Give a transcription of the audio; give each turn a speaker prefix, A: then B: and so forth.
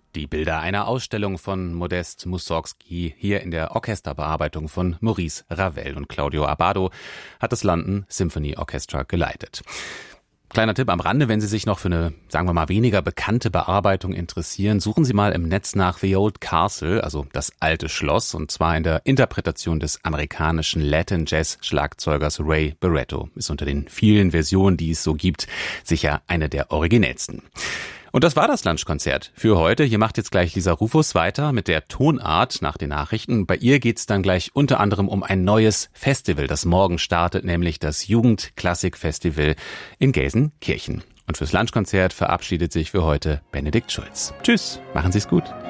A: Die Bilder einer Ausstellung von Modest Mussorgsky hier in der Orchesterbearbeitung von Maurice Ravel, und Claudio Abbado hat das London Symphony Orchestra geleitet. Kleiner Tipp am Rande: Wenn Sie sich noch für eine, sagen wir mal, weniger bekannte Bearbeitung interessieren, suchen Sie mal im Netz nach The Old Castle, also das alte Schloss, und zwar in der Interpretation des amerikanischen Latin Jazz Schlagzeugers Ray Barretto. Ist unter den vielen Versionen, die es so gibt, sicher eine der originellsten. Und das war das Lunchkonzert für heute. Hier macht jetzt gleich Lisa Rufus weiter mit der Tonart nach den Nachrichten. Bei ihr geht's dann gleich unter anderem um ein neues Festival, das morgen startet, nämlich das Jugendklassikfestival in Gelsenkirchen. Und fürs Lunchkonzert verabschiedet sich für heute Benedikt Schulz. Tschüss, machen Sie's gut.